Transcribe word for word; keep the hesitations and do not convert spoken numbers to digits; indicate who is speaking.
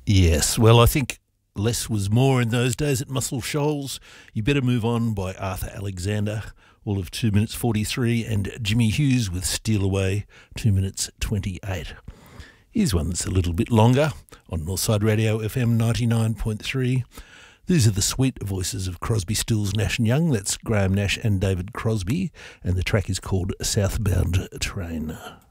Speaker 1: Yes, well, I think less was more in those days at Muscle Shoals. You Better Move On by Arthur Alexander, all of two minutes forty-three, and Jimmy Hughes with Steal Away, two minutes twenty-eight. Here's one that's a little bit longer on Northside Radio F M ninety-nine point three. These are the sweet voices of Crosby, Stills, Nash and Young. That's Graham Nash and David Crosby, and the track is called Southbound Train.